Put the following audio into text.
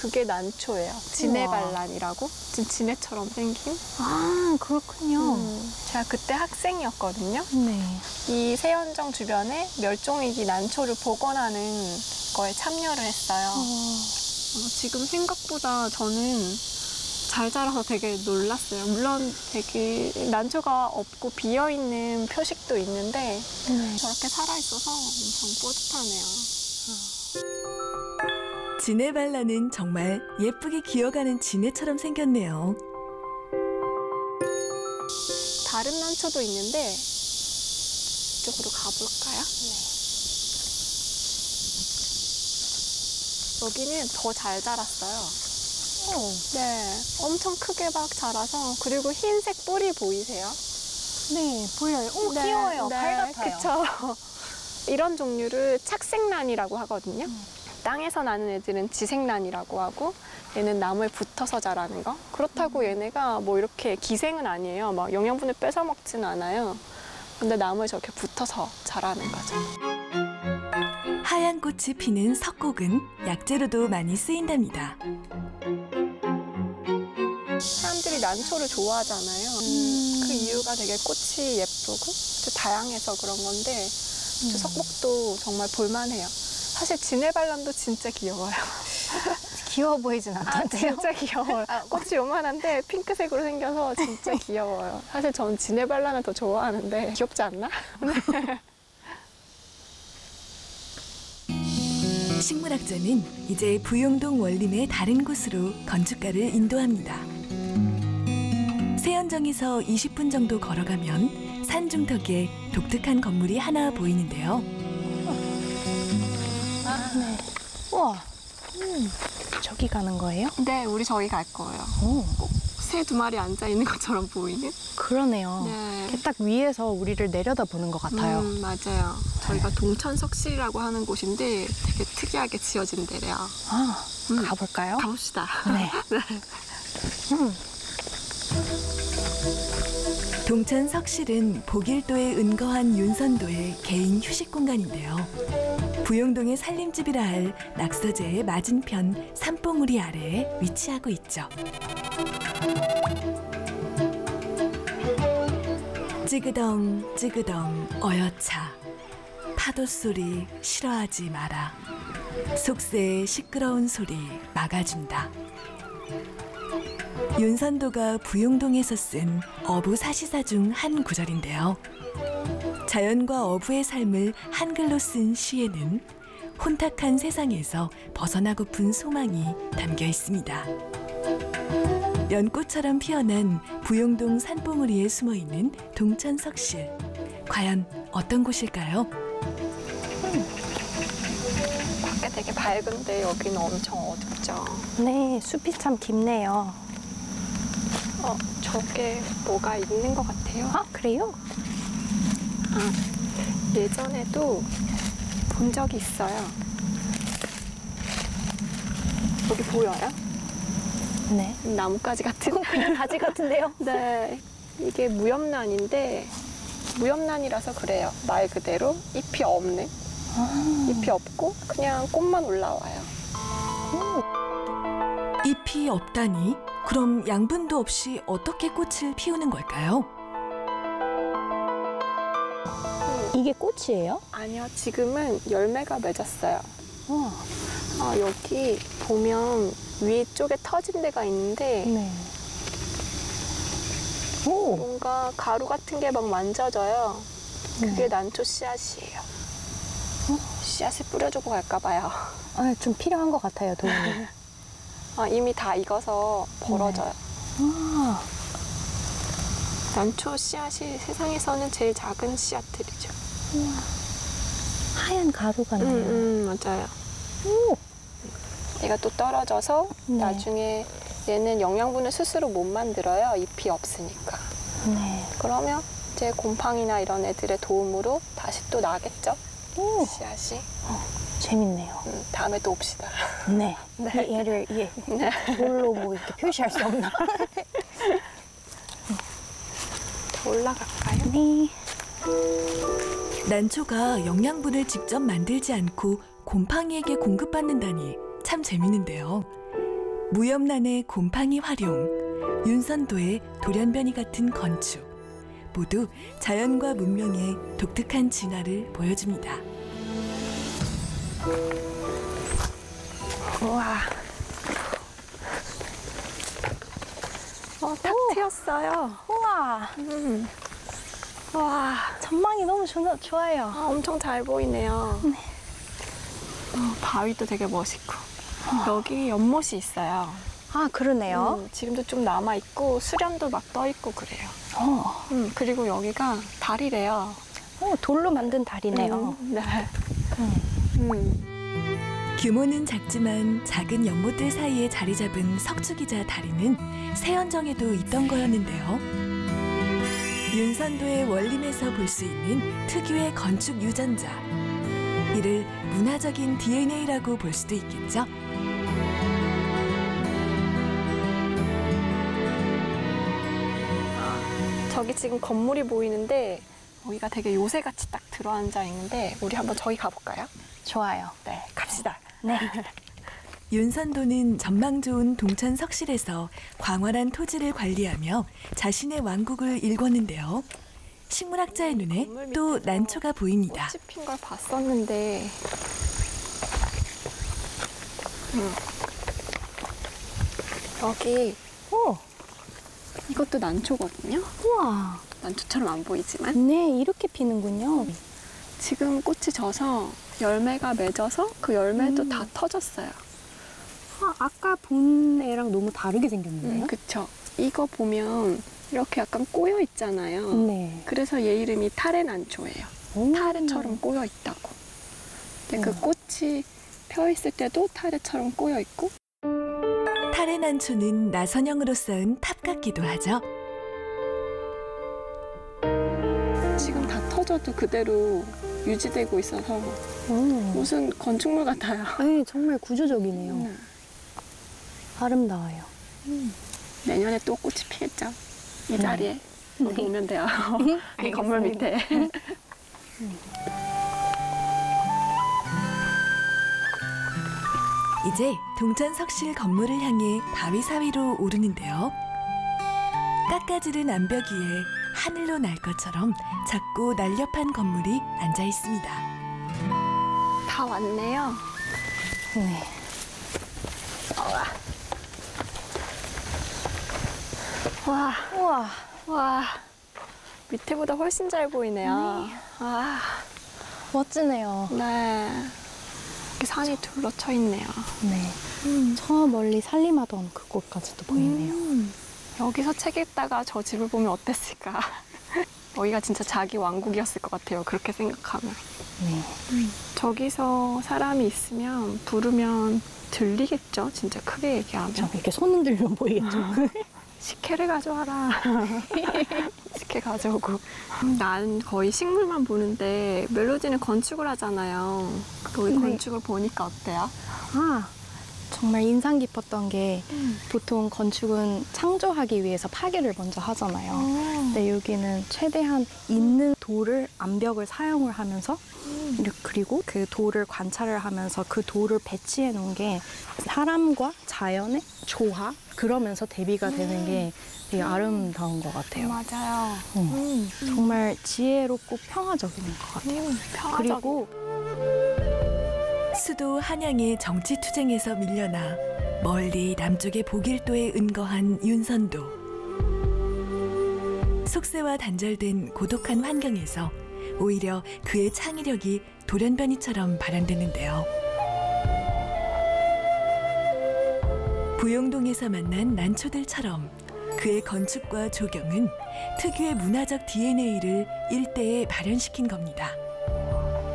그게 난초예요. 지네발란이라고. 지금 지네처럼 생긴. 아, 그렇군요. 제가 그때 학생이었거든요. 네. 이 세연정 주변에 멸종위기 난초를 복원하는 거에 참여를 했어요. 지금 생각보다 저는 잘 자라서 되게 놀랐어요. 물론 되게 난초가 없고 비어있는 표식도 있는데 저렇게 살아있어서 엄청 뿌듯하네요. 지네발란은 정말 예쁘게 기어가는 지네처럼 생겼네요. 다른 난초도 있는데 이쪽으로 가볼까요? 여기는 더 잘 자랐어요. 네, 엄청 크게 막 자라서. 그리고 흰색 뿌리 보이세요? 네, 보여요. 오, 네, 귀여워요. 네, 발 같아요. 그쵸. 이런 종류를 착색란이라고 하거든요. 땅에서 나는 애들은 지색란이라고 하고, 얘는 나무에 붙어서 자라는 거. 그렇다고 얘네가 뭐 이렇게 기생은 아니에요. 막 영양분을 뺏어 먹지는 않아요. 근데 나무에 저렇게 붙어서 자라는 거죠. 하얀 꽃이 피는 석곡은 약재로도 많이 쓰인답니다. 사람들이 난초를 좋아하잖아요. 그 이유가 되게 꽃이 예쁘고 또 다양해서 그런 건데 저 석곡도 정말 볼만해요. 사실 지네발란도 진짜 귀여워요. 귀여워 보이진 않던데요? 진짜 귀여워요. 꽃이 요만한데 핑크색으로 생겨서 진짜 귀여워요. 사실 전 지네발란을 더 좋아하는데 귀엽지 않나? 식물학자는 이제 부용동 원림의 다른 곳으로 건축가를 인도합니다. 세연정에서 20분 정도 걸어가면 산중턱에 독특한 건물이 하나 보이는데요. 네. 우와. 저기 가는 거예요? 네, 우리 저기 갈 거예요. 오, 새 두 마리 앉아 있는 것처럼 보이는? 그러네요. 네. 이렇게 딱 위에서 우리를 내려다 보는 것 같아요. 맞아요. 저희가 동천석실이라고 하는 곳인데 되게 특이하게 지어진 데래요. 아, 가볼까요? 가봅시다. 네. 동천 석실은 보길도에 은거한 윤선도의 개인 휴식 공간인데요. 부용동의 살림집이라 할 낙서제의 맞은편 산봉우리 아래에 위치하고 있죠. 찌그덩 찌그덩 어여차 파도 소리 싫어하지 마라. 속세의 시끄러운 소리 막아준다. 윤선도가 부용동에서 쓴 어부 사시사 중 한 구절인데요. 자연과 어부의 삶을 한글로 쓴 시에는 혼탁한 세상에서 벗어나고픈 소망이 담겨 있습니다. 연꽃처럼 피어난 부용동 산봉우리에 숨어있는 동천석실. 과연 어떤 곳일까요? 밖에 되게 밝은데 여기는 엄청 어둡죠. 네, 숲이 참 깊네요. 저게 뭐가 있는 것 같아요. 아, 그래요? 예전에도 본 적이 있어요. 여기 보여요? 네. 나뭇가지 같은. 그냥 가지 같은데요? 네, 이게 무엽란인데 무엽란이라서 그래요. 말 그대로 잎이 없는. 잎이 없고 그냥 꽃만 올라와요. 잎이 없다니? 그럼 양분도 없이 어떻게 꽃을 피우는 걸까요? 이게 꽃이에요? 아니요, 지금은 열매가 맺었어요. 우와. 여기 보면 위쪽에 터진 데가 있는데 네. 오, 뭔가 가루 같은 게 막 만져져요. 그게 난초 씨앗이에요. 씨앗을 뿌려주고 갈까 봐요. 아, 좀 필요한 것 같아요, 도움이. 이미 다 익어서 벌어져요. 아, 난초 씨앗이 세상에서는 제일 작은 씨앗들이죠. 하얀 가루가 나요. 맞아요. 오, 얘가 또 떨어져서 네. 나중에 얘는 영양분을 스스로 못 만들어요. 잎이 없으니까. 네. 그러면 이제 곰팡이나 이런 애들의 도움으로 다시 또 나겠죠. 오, 씨앗이. 재밌네요. 다음에 또 옵시다. 네. 얘를 돌로 뭐 이렇게 표시할 수 없나? 더 올라갈까요? 네. 난초가 영양분을 직접 만들지 않고 곰팡이에게 공급받는다니 참 재밌는데요. 무염란의 곰팡이 활용, 윤선도의 돌연변이 같은 건축, 모두 자연과 문명의 독특한 진화를 보여줍니다. 우와. 탁 트였어요. 우와, 와, 전망이 너무 좋아요. 엄청 잘 보이네요. 바위도 되게 멋있고. 여기 연못이 있어요. 아, 그러네요. 지금도 좀 남아있고, 수련도 막 떠있고 그래요. 그리고 여기가 다리래요. 돌로 만든 다리네요. 네. 규모는 작지만 작은 연못들 사이에 자리 잡은 석축이자 다리는 세연정에도 있던 거였는데요. 윤선도의 원림에서 볼 수 있는 특유의 건축 유전자. 이를 문화적인 DNA라고 볼 수도 있겠죠. 저기 지금 건물이 보이는데, 여기가 되게 요새같이 딱 들어앉아 있는데, 우리 한번 저기 가볼까요? 좋아요. 네, 갑시다. 네. 윤선도는 전망 좋은 동천 석실에서 광활한 토지를 관리하며 자신의 왕국을 일궜는데요. 식물학자의 눈에 또 난초가 보입니다. 꽃이 핀 걸 봤었는데, 여기 오, 이것도 난초거든요. 우와. 난초처럼 안 보이지만 네, 이렇게 피는군요. 지금 꽃이 져서 열매가 맺어서 그 열매도 다 터졌어요. 아까 본 애랑 너무 다르게 생겼는데요? 그쵸. 이거 보면 이렇게 약간 꼬여 있잖아요. 네. 그래서 얘 이름이 타레난초예요. 타레처럼 꼬여 있다고. 근데 그 꽃이 펴 있을 때도 타레처럼 꼬여 있고. 타레난초는 나선형으로 쌓은 탑 같기도 하죠. 지금 다 터져도 그대로 유지되고 있어서 무슨 건축물 같아요. 네, 정말 구조적이네요. 아름다워요. 내년에 또 꽃이 피겠죠. 이 자리에 거기 오면 돼요. 이 건물 밑에. 이제 동천 석실 건물을 향해 바위 사위로 오르는데요. 깎아지른 암벽 위에 하늘로 날 것처럼 작고 날렵한 건물이 앉아 있습니다. 다 왔네요. 네. 와, 우와. 와. 밑에보다 훨씬 잘 보이네요. 아, 멋지네요. 네. 이렇게 산이 둘러쳐 있네요. 네. 저 멀리 살림하던 그곳까지도 보이네요. 여기서 책 읽다가 저 집을 보면 어땠을까? 여기가 진짜 자기 왕국이었을 것 같아요. 그렇게 생각하면. 네. 저기서 사람이 있으면 부르면 들리겠죠? 진짜 크게 얘기하면. 저 이렇게 손 흔들면 보이겠죠? 식혜를 가져와라. 식혜 가져오고. 난 거의 식물만 보는데 멜로디는 건축을 하잖아요. 거기 네. 건축을 보니까 어때요? 아, 정말 인상 깊었던 게 보통 건축은 창조하기 위해서 파괴를 먼저 하잖아요. 근데 여기는 최대한 있는 돌을, 암벽을 사용을 하면서 그리고 그 돌을 관찰을 하면서 그 돌을 배치해 놓은 게 사람과 자연의 조화? 그러면서 대비가 되는 게 되게 아름다운 것 같아요. 맞아요. 정말 지혜롭고 평화적인 것 같아요. 그리고 수도 한양의 정치 투쟁에서 밀려나 멀리 남쪽의 보길도에 은거한 윤선도. 속세와 단절된 고독한 환경에서 오히려 그의 창의력이 돌연변이처럼 발현되는데요. 부용동에서 만난 난초들처럼 그의 건축과 조경은 특유의 문화적 DNA를 일대에 발현시킨 겁니다.